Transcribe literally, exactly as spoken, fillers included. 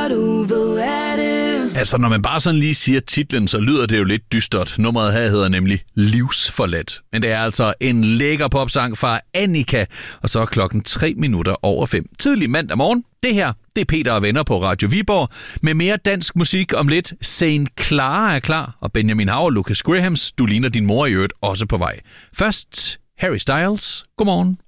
du, hvor er det? Altså, når man bare sådan lige siger titlen, så lyder det jo lidt dystert. Nummeret her hedder nemlig Livsforladt. Men det er altså en lækker popsang fra Annika, og så er klokken tre minutter over fem. Tidlig mandag morgen. Det her, det er Peter og Venner på Radio Viborg. Med mere dansk musik om lidt. Saint Clara er klar, og Benjamin Hav og Lucas Grahams, du ligner din mor i øvrigt, også på vej. Først Harry Styles. Godmorgen.